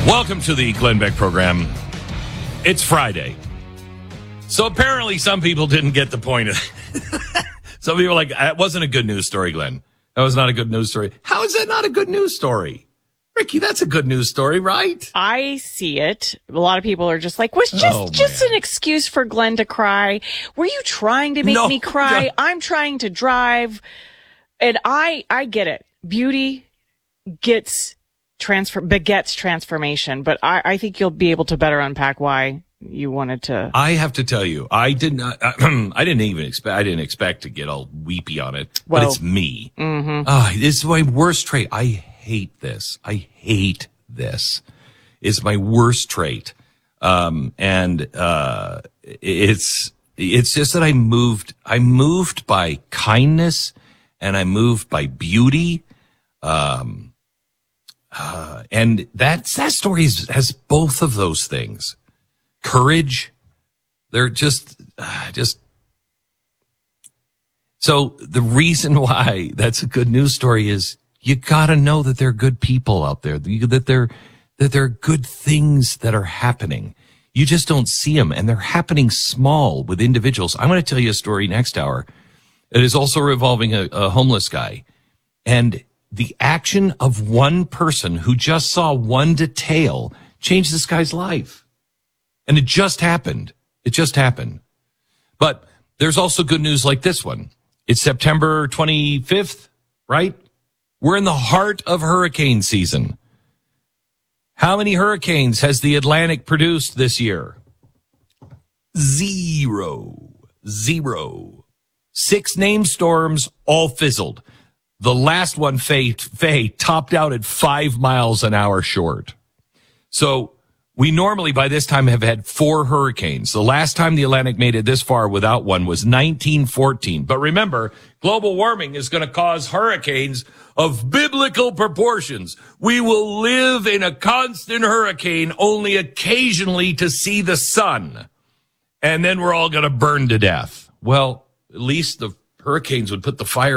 Welcome to the Glenn Beck program. It's Friday. So apparently some people didn't get the point of some people are like, that wasn't a good news story, Glenn. That was not a good news story. How is that not a good news story? Ricky, that's a good news story, right? I see it. A lot of people are just like, was just an excuse for Glenn to cry. Were you trying to make me cry? No. I'm trying to drive. And I get it. Beauty begets transformation, but I think you'll be able to better unpack why you wanted to. I have to tell you, I didn't expect to get all weepy on it, but it's me. Mm-hmm. This is my worst trait. I hate this. It's my worst trait. It's just that I moved by kindness and I moved by beauty. And that story has both of those things. Courage. They're just. So the reason why that's a good news story is you gotta know that there are good people out there, that there are good things that are happening. You just don't see them, and they're happening small with individuals. I'm going to tell you a story next hour. It is also revolving a homeless guy, and the action of one person who just saw one detail changed this guy's life. And it just happened. But there's also good news like this one. It's September 25th, right? We're in the heart of hurricane season. How many hurricanes has the Atlantic produced this year? Zero. 6 named storms, all fizzled. The last one, Faye, topped out at 5 miles an hour short. So we normally by this time have had 4 hurricanes. The last time the Atlantic made it this far without one was 1914. But remember, global warming is going to cause hurricanes of biblical proportions. We will live in a constant hurricane, only occasionally to see the sun. And then we're all going to burn to death. Well, at least the hurricanes would put the fire